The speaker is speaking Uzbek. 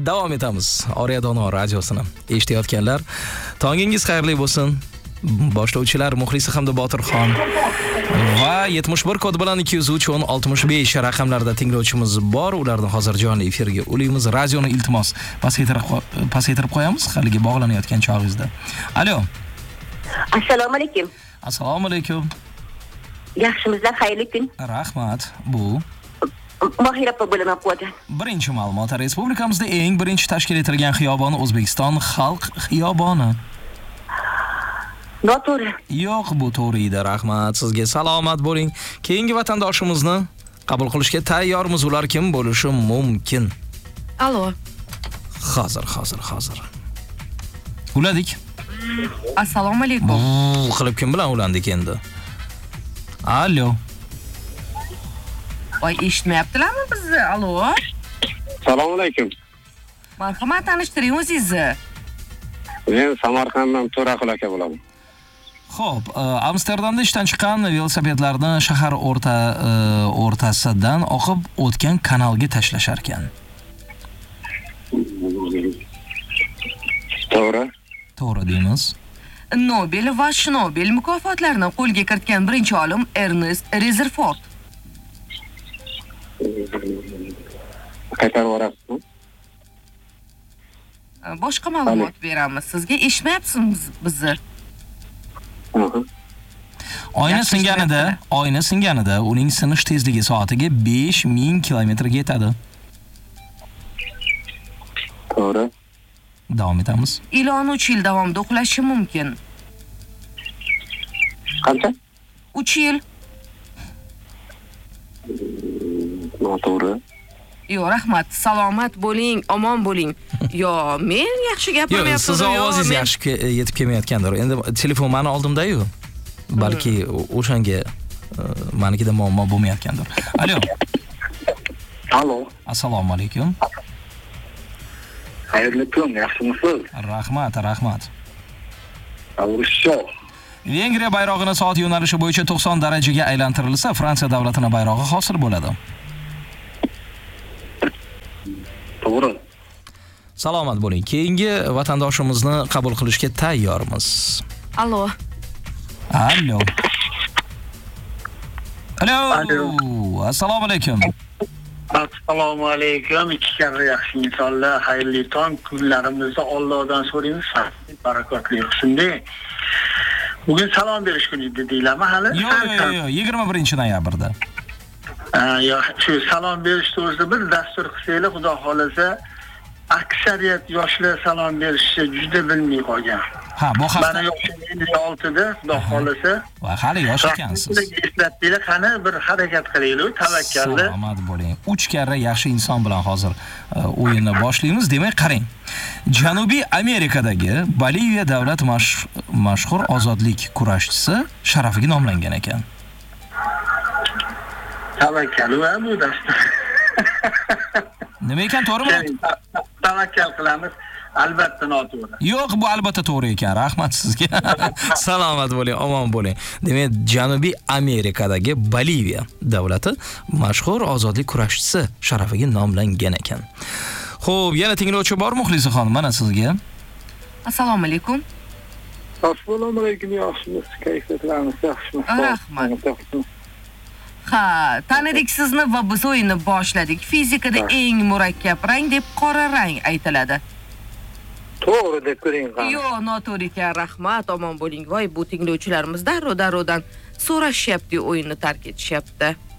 davom etamiz. Oriya Dono radiosini eshitayotganlar, tongingiz xayrli bo'lsin. Boshlovchilar Muxlisa hamda Botirxon va 71 kod bilan 203 raqamlarda tinglovchimiz bor. Ularni hozir jonli efirga ulaymiz. Radioni iltimos pasaytirib qo'yamiz haligi bog'lanayotgan chog'ingizda. Alo. Assalomu alaykum. Assalomu alaykum. Yaxshimizlar, xayrli kun. Rahmat. Bu Mohira opa bo'laman qo'ygan. Birinchi ma'lumot, respublikamizda eng birinchi tashkil etilgan xiyobon O'zbekiston Xalq xiyoboni. Noto'g'ri. Yo'q, bu to'g'ri edi. Rahmat. Sizga salomat bo'ling. Keyingi vatandoshimizni qabul qilishga tayyormiz. Ular kim bo'lishi mumkin? Alo. Hozir. Uladik. Assalomu alaykum. Qilib kim bilan ulandik endi? Alo. Voy, eshitmayaptilarmi bizni? Alo. Assalomu alaykum. Marhamat, tanishtiring o'zingizni. Men Samarqanddan To'raqul aka bo'laman. Xo'p, Amsterdamda ishdan chiqqan velosipedlarni shahar o'rtasidan oqib o'tgan kanalga tashlashar ekan. To'g'ri deymiz. Nobel va Shnobel mukofotlarini qo'lga kiritgan birinchi olim Ernest Rutherford. Qaytarib yuborasizmi? Boshqa ma'lumot beramiz sizga. Eshitmayapsizmi bizni? Oyna singanida uning sinish tezligi soatiga 5000 kilometrga yetadi. To'g'ri. Davom etamiz. Ilon 3 yil davomida uxlashi mumkin. Qancha? 3 yil. Noto'g'ri. Yo, rahmat. Salomat bo'ling, omon bo'ling. Yo, men yaxshi gapirmayapman. Siz ovozingiz yaxshi yetib kelmayotgandir. Endi telefon meni oldimda-yu. Balki o'shanga menikida muammo bo'lmayotgandir. Alo. Alo. Assalomu alaykum. Xayrli kun, yaxshimisiz? Rahmat. Avrisho. Vengriya bayrog'ini soat yo'nalishi bo'yicha 90 darajaga aylantirilsa, Fransiya davlatining bayrog'i hosil bo'ladi. To'g'ri. Salomat bo'ling. Keyingi vatandoshimizni qabul qilishga tayyormiz. Alo. Assalomu alaykum. Assalomu alaykum. Ikki karra yaxshi insonlar, xayrli tong. Kunlarimizni Allohdan so'raymiz, barakotli qilsin-da. Bugun salom berish kuni edi deylarmi hali? Yo'q, 21-noyabrda. Shu salom berish to'g'risida bir dastur qilsanglar, xudo xolasa, aksariyat yoshlar salom berishni juda bilmay qolgan. Ha, bu hafta mana yoshim 56 da, xudo xolasa. Va hali yosh ekansiz. Eslatdinglar, qani bir harakat qilaylik, tavakkalli. Salomat bo'ling. 3 karra yaxshi inson bilan hozir o'yinni boshlaymiz. Demak, qarang. Janubiy Amerikadagi Boliviya davlat mashhur ozodlik kurashchisi sharafiga nomlangan ekan. Tavakkal va bu dastur. Nima ekan, to'g'rimi? Tavakkal qilamiz. Albatta noto'g'ri. Yo'q, bu albatta to'g'ri ekan. Rahmat sizga. Salomat bo'ling, omon bo'ling. Demak, Janubiy Amerikadagi Boliviya davlati mashhur ozodlik kurashchisi sharafiga nomlangan ekan. Xo'p, yana tinglovchi bor Muxlisaxon, mana sizga. Assalomu alaykum. Assalomu alaykum, yaxshimisiz? Kayfiyatlarimiz yaxshimi? Rahmat. Ha, tanidik sizni va biz o'yinni boshladik. Fizikada eng murakkab rang deb qora rang aytiladi. To'g'ri deb ko'ring. Yo'q, noto'g'ri ekan. Rahmat, omon bo'ling. Voy, bu tinglovchilarimiz darrov-darrovdan so'rashyapti, o'yinni tark etishyapti.